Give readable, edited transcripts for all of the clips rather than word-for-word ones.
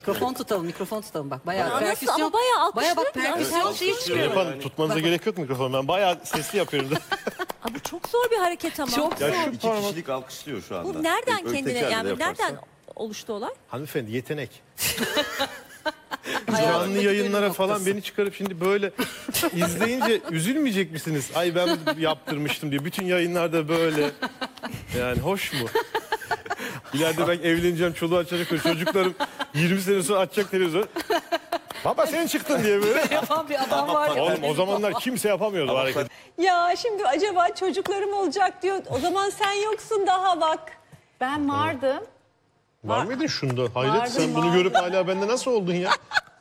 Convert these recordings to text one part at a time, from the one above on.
Mikrofon tutalım bak. Bayağı Nasıl perküsyon. ama bayağı alkışlıyor. Bayağı bak perküsyon şeyi çıkıyor. Yapan tutmanıza gerek yok mikrofonu. Ben bayağı sesli yapıyorum. Abi çok zor bir hareket ama. Çok Ya zor. şu iki kişilik alkışlıyor şu anda. Bu nereden Öteki kendine halde yani yaparsa. nereden oluştu olay? Hanımefendi yetenek. Hayatındaki Canlı yayınlara dönüm falan noktası. beni çıkarıp şimdi böyle izleyince üzülmeyecek misiniz? Ay ben yaptırmıştım diye. Bütün yayınlarda böyle. Yani hoş mu? İleride ben evleneceğim, çoluğu açacak, çocuklarım 20 sene sonra açacak televizyon. Baba sen çıktın diye böyle. Yapan bir adam var ya. Oğlum o zamanlar kimse yapamıyordu o hareketi. Ya şimdi acaba çocuklarım olacak diyor. O zaman sen yoksun daha bak. Ben vardım. Var mıydın şunda? Hayret Vardım, sen bunu vardım. görüp hala bende nasıl oldun ya?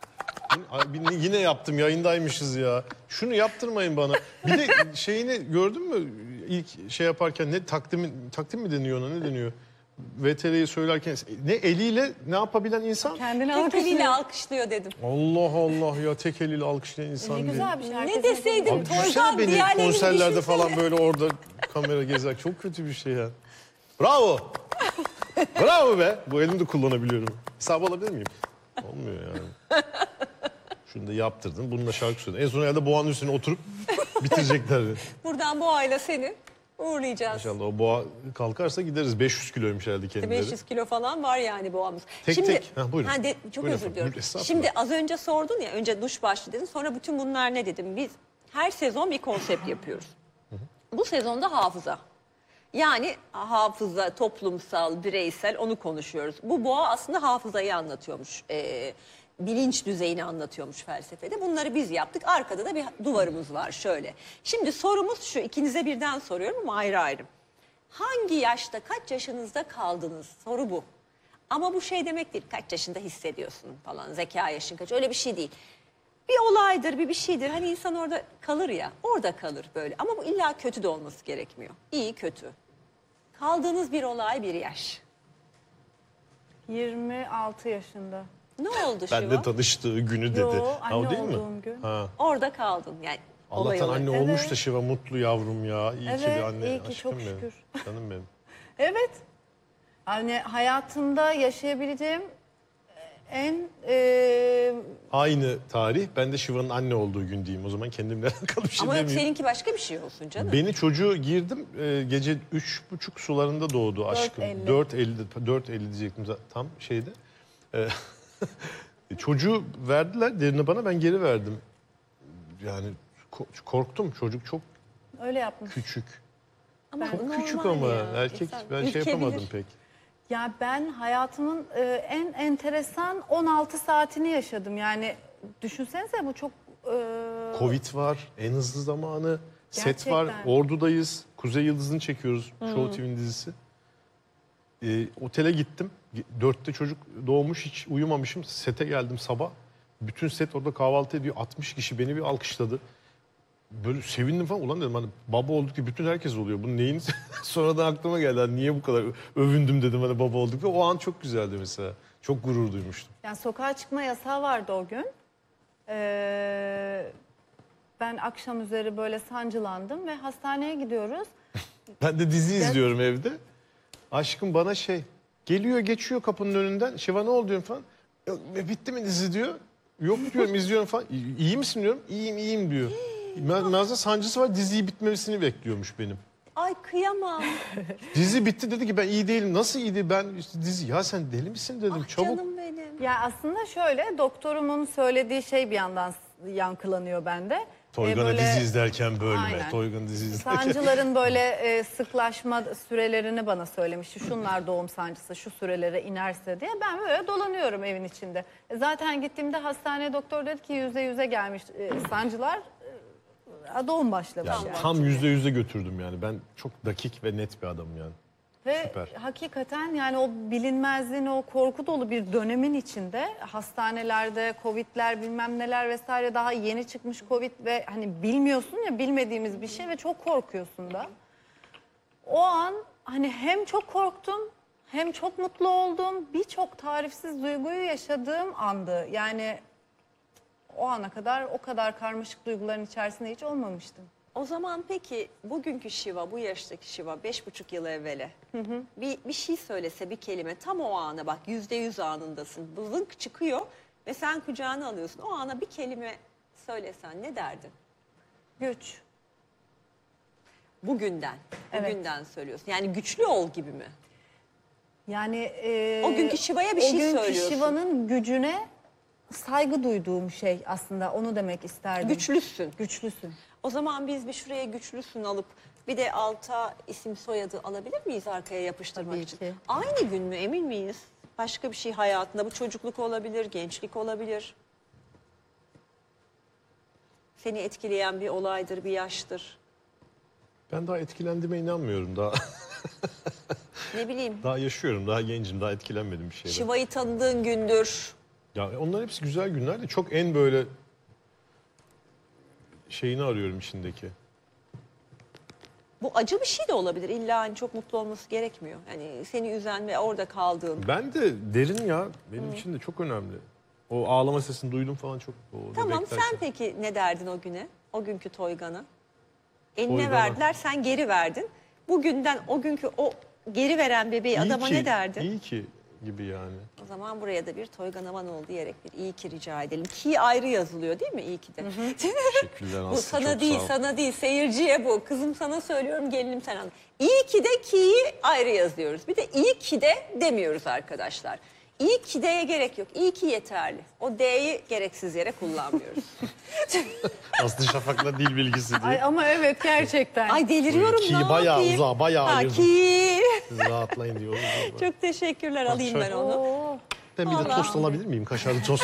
Yine yaptım, yayındaymışız ya. Şunu yaptırmayın bana. Bir de şeyini gördün mü ilk şey yaparken ne takdim mi deniyor ona, ne deniyor? VTR'yi söylerken ne eliyle ne yapabilen insan? Kendini Tek eliyle alkışlıyor. alkışlıyor dedim. Allah Allah ya, tek eliyle alkışlayan insan Ne değil. güzel bir şey. Ne Herkesin deseydim Abi düşünsene Toygan beni diğerlerini konserlerde düşünsene. falan böyle orada kamera gezer. Çok kötü bir şey ya. Bravo. Bravo be. Bu elimi de kullanabiliyorum. Hesap alabilir miyim? Olmuyor yani. Şunu da yaptırdın. Bununla şarkı söyledin. En son herhalde boğanın üstüne oturup bitirecekler. Buradan bu aile seni uğurlayacağız. İnşallah o boğa kalkarsa gideriz. 500 kiloymuş herhalde kendileri. 500 kilo falan var yani boğamız. Tek. Ha, buyurun. Çok Buyurun özür efendim. diliyorum. Estağfurullah. Şimdi az önce sordun ya, önce duş başlı dedin, sonra bütün bunlar ne dedim? Biz her sezon bir konsept yapıyoruz. Bu sezonda hafıza. Yani hafıza, toplumsal, bireysel, onu konuşuyoruz. Bu boğa aslında hafızayı anlatıyormuş. Bilinç düzeyini anlatıyormuş felsefede. Bunları biz yaptık. Arkada da bir duvarımız var şöyle. Şimdi sorumuz şu, ikinize birden soruyorum ama ayrı ayrı. Hangi yaşta, kaç yaşınızda kaldınız? Soru bu. Ama bu şey demek değil, kaç yaşında hissediyorsun falan, zeka yaşın kaç, öyle bir şey değil. Bir olaydır, bir şeydir. Hani insan orada kalır ya, orada kalır böyle. Ama bu illa kötü de olması gerekmiyor. İyi, kötü. Kaldığınız bir olay, bir yaş. 26 yaşında. Ne oldu Şiva? Ben de tanıştığı günü dedi. Yo, Ha, o anne değil mi? olduğum gün. Ha. Orada kaldın yani. olay Allah'tan olarak. anne olmuş Evet. da Şiva, mutlu yavrum ya. İyi ki bir Evet, anne. iyi ki, Aşkım çok benim. şükür. Canım benim. Evet. Hani hayatımda yaşayabileceğim en Aynı tarih. Ben de Şiva'nın anne olduğu gün diyeyim. O zaman kendimle alakalı bir şey Ama demeyeyim. seninki başka bir şey olsun canım. Beni çocuğu girdim. Gece 3.30 sularında doğdu aşkım. 4.50 diyecektim tam şeyde. Çocuğu verdiler derine bana, ben geri verdim. Yani korktum. Çocuk çok öyle yapmış. küçük. Ama Çok normal küçük ama ya. erkek, İnsan ben şey ürkebilir. yapamadım pek. Ya ben hayatımın en enteresan 16 saatini yaşadım. Yani düşünsenize, bu çok Covid var, en hızlı zamanı. Set Gerçekten. var, Ordu'dayız. Kuzey Yıldızı'nı çekiyoruz, Show TV'nin dizisi. Otele gittim. 4'te çocuk doğmuş, hiç uyumamışım. Sete geldim sabah. Bütün set orada kahvaltı ediyor. 60 kişi beni bir alkışladı. Böyle sevindim falan. Ulan dedim hani baba olduk ki bütün herkes oluyor. Bunun neyin? Sonradan aklıma geldi. Hani niye bu kadar övündüm dedim hani baba olduk. Ve o an çok güzeldi mesela. Çok gurur duymuştum. yani sokağa çıkma yasağı vardı o gün. Ben akşam üzeri böyle sancılandım ve hastaneye gidiyoruz. Ben de dizi izliyorum evde. Aşkım bana geliyor geçiyor kapının önünden. Şiva ne oldu diyorum falan. Bitti mi dizi diyor. Yok diyorum, izliyorum falan. İyi misin diyorum. İyiyim diyor. Nazlı sancısı var, diziyi bitmesini bekliyormuş benim. Ay kıyamam. Dizi bitti, dedi ki ben iyi değilim. Nasıl iyi değil? Ben işte dizi. Ya sen deli misin dedim. Ah Çabuk. canım benim. Ya aslında şöyle, doktorumun söylediği şey bir yandan yankılanıyor bende. Toygan'a Böyle dizi izlerken bölme. Aynen. Toygan dizi izlerken. sancıların böyle sıklaşma sürelerini bana söylemişti. Şunlar doğum sancısı şu sürelere inerse diye. Ben böyle dolanıyorum evin içinde. Zaten gittiğimde hastaneye doktor dedi ki %100'e gelmiş sancılar. Doğum başlamış Yani yani. tam %100'e götürdüm yani. Ben çok dakik ve net bir adamım yani. Ve Süper. hakikaten yani o bilinmezliğin, o korku dolu bir dönemin içinde hastanelerde Covid'ler bilmem neler vesaire, daha yeni çıkmış Covid ve hani bilmiyorsun ya, bilmediğimiz bir şey ve çok korkuyorsun da. O an hani hem çok korktum hem çok mutlu oldum. Birçok tarifsiz duyguyu yaşadığım andı. Yani o ana kadar o kadar karmaşık duyguların içerisinde hiç olmamıştım. O zaman peki bugünkü Şiva, bu yaştaki Şiva 5,5 yıl evvele bir şey söylese, bir kelime tam o ana bak %100 anındasın. Bızınk çıkıyor ve sen kucağına alıyorsun. O ana bir kelime söylesen ne derdin? Güç. Bugünden Evet. söylüyorsun. Yani güçlü ol gibi mi? Yani O günkü Şiva'ya bir şey O günkü söylüyorsun. Şiva'nın gücüne saygı duyduğum şey aslında, onu demek isterdim. Güçlüsün. Güçlüsün. O zaman biz bir şuraya güçlüsün alıp bir de alta isim soyadı alabilir miyiz arkaya yapıştırmak Tabii için? ki. Aynı gün mü, emin miyiz? Başka bir şey hayatında, bu çocukluk olabilir, gençlik olabilir. Seni etkileyen bir olaydır, bir yaştır. Ben daha etkilendiğime inanmıyorum. Ne bileyim, Daha yaşıyorum, daha gencim, daha etkilenmedim bir şeyden. Şiva'yı tanıdığın gündür. Ya onlar hepsi güzel günler de çok en böyle şeyini arıyorum içindeki. Bu acı bir şey de olabilir. İlla hani çok mutlu olması gerekmiyor. Yani seni üzen ve orada kaldığın. Ben de derin ya, benim için de çok önemli. O ağlama sesini duydum falan çok. Tamam, sen peki ne derdin o güne? O günkü Toygan'a? Eline Toygan'a. verdiler, sen geri verdin. Bugünden o günkü o geri veren bebeği adama ne derdin? İyi ki gibi yani. O zaman buraya da bir Toygan Amanoğlu diyerek bir iyi ki rica edelim. Ki ayrı yazılıyor değil mi? İyi ki de. Teşekkürler Aslı. Bu sana çok değil, sağ ol. sana değil. Seyirciye bu. Kızım sana söylüyorum, gelinim sen anla. İyi ki de ki'yi ayrı yazıyoruz. Bir de iyi ki de demiyoruz arkadaşlar. İyi ki de'ye gerek yok. İyi ki yeterli. O d'yi gereksiz yere kullanmıyoruz. Aslı Şafak'la dil bilgisi diye. Ay ama evet, gerçekten. Ay deliriyorum, Ki ne bayağı yapayım? uzağa, bayağı ayırdım. Ki. Siz rahatlayın diyor. Çok teşekkürler, alayım ben onu. Oo. Ben bir de Allah. tost alabilir miyim? Kaşarlı tost.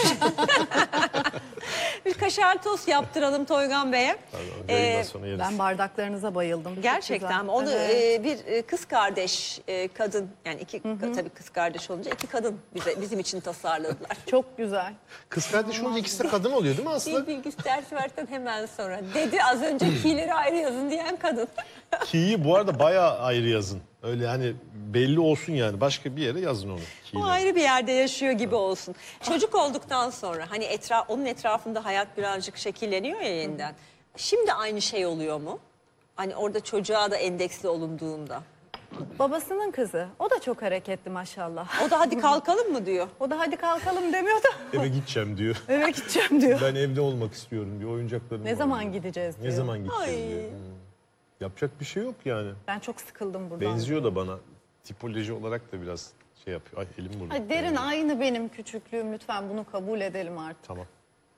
Bir kaşar tost yaptıralım Toygan Bey'e. Yayından sonra yeriz. Ben bardaklarınıza bayıldım. Çok Gerçekten güzel. onu Evet. bir kız kardeş kadın, yani iki tabii kız kardeş olunca iki kadın bizim için tasarladılar. Çok güzel. Kız kardeş olunca ikisi de kadın oluyor değil mi Aslı? Dil bilgisi dersi verdikten hemen sonra dedi az önce ki'leri ayrı yazın diyen kadın. Ki'yi bu arada bayağı ayrı yazın. Öyle hani belli olsun yani. Başka bir yere yazın onu. Ki'yle. O ayrı bir yerde yaşıyor gibi olsun. Çocuk olduktan sonra hani onun etrafında hayat birazcık şekilleniyor ya yeniden. Şimdi aynı şey oluyor mu? Hani orada çocuğa da endeksli olunduğunda. Babasının kızı. O da çok hareketli maşallah. O da hadi kalkalım mı diyor. O da hadi kalkalım demiyor da Eve gideceğim diyor. eve gideceğim diyor. Ben evde olmak istiyorum diyor. Oyuncaklarım Ne var zaman diyor. gideceğiz diyor. Ne zaman gideceğiz Ay. diyor. Yapacak bir şey yok yani. Ben çok sıkıldım buradan. Benziyor da bana. Tipoloji olarak da biraz şey yapıyor. Ay elim burada. Ay, derin aynı benim küçüklüğüm, lütfen bunu kabul edelim artık. Tamam.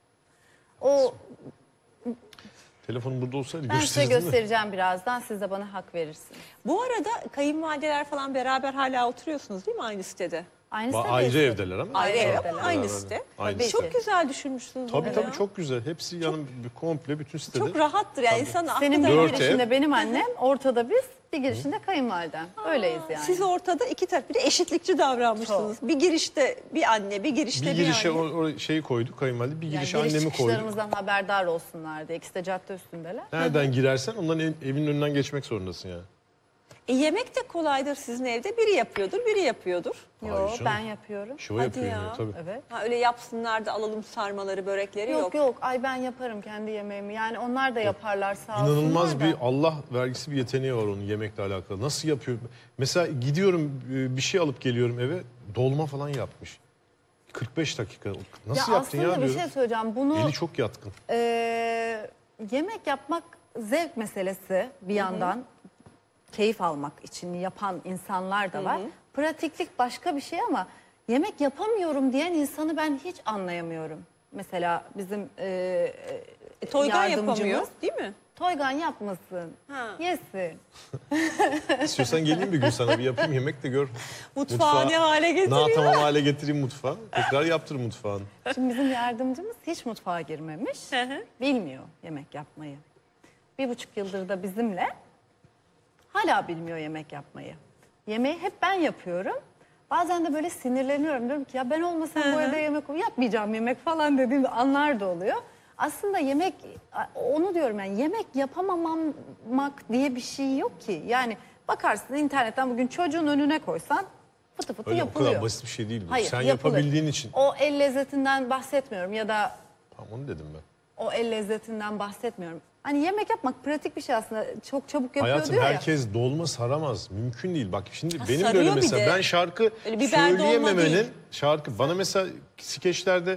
O, Telefonum burada olsaydı ben size gösterirdin mi? göstereceğim birazdan, siz de bana hak verirsiniz. Bu arada kayınvalideler falan beraber hala oturuyorsunuz değil mi aynı sitede? Aynı Ayrı sitede. evdeler ama. Ayrı ev evdeler. ama aynı Beraber. site. Aynı Tabii site. Çok güzel düşünmüşsünüz Tabii onu tabii ya. çok güzel. Hepsi yanım komple bütün sitede. Çok rahattır yani insanın Senin aklına bir Dört girişinde ev. benim annem, ortada biz, bir girişinde kayınvalidem. Öyleyiz yani. Siz ortada iki taraf, bir de eşitlikçi davranmışsınız. Bir girişte bir anne, bir girişte bir bir, girişe anne. o şeyi koyduk kayınvalide. Bir yani girişe giriş annemi koyduk. çıkışlarımızdan haberdar olsunlar diye. İkisi de cadde üstündeler. Nereden girersen onların evinin önünden geçmek zorundasın yani. Yemek de kolaydır sizin evde. Biri yapıyordur, biri yapıyordur. Yo, Hayır canım. ben yapıyorum. Şov Hadi yapıyor ya. yani tabii. Evet. Ha, öyle yapsınlar da alalım sarmaları, börekleri yok. Yok, ay ben yaparım kendi yemeğimi. Yani onlar da yaparlar sağ olsunlar İnanılmaz da. bir Allah vergisi bir yeteneği var onun yemekle alakalı. Nasıl yapıyor? Mesela gidiyorum bir şey alıp geliyorum eve, dolma falan yapmış. 45 dakika. Nasıl yaptın ya aslında bir diyorum. şey söyleyeceğim. Bunu Eli çok yatkın. yemek yapmak zevk meselesi bir yandan. Keyif almak için yapan insanlar da var. Pratiklik başka bir şey ama yemek yapamıyorum diyen insanı ben hiç anlayamıyorum. Mesela bizim Toygan yardımcımız yapamıyor değil mi? Toygan yapmasın, Ha. yesin. İstiyorsan geleyim bir gün sana bir yapayım yemek de gör. Mutfağı ne hale getiriyor? Tamam hale getireyim mutfağı. Tekrar yaptır mutfağını. Şimdi bizim yardımcımız hiç mutfağa girmemiş. Bilmiyor yemek yapmayı. 1,5 yıldır da bizimle. Hala bilmiyor yemek yapmayı. Yemeği hep ben yapıyorum. Bazen de böyle sinirleniyorum. Diyorum ki ya ben olmasam bu evde yemek yapmayacağım yemek falan dediğim anlar da oluyor. Aslında yemek, onu diyorum yani, yemek yapamamak diye bir şey yok ki. Yani bakarsın internetten bugün çocuğun önüne koysan fıtı fıtı Öyle o yapılıyor. kadar basit bir şey değil bu. Hayır, Sen yapılır. yapabildiğin için. O el lezzetinden bahsetmiyorum ya da Tamam onu dedim ben. o el lezzetinden bahsetmiyorum. Hani yemek yapmak pratik bir şey aslında. Çok çabuk yapıyor Hayatım diyor ya. herkes dolma saramaz. Mümkün değil. Bak şimdi benim de sarıyor öyle bir mesela. de. Ben şarkı Öyle biber dolma söyleyememenin değil. şarkı. Bana mesela skeçlerde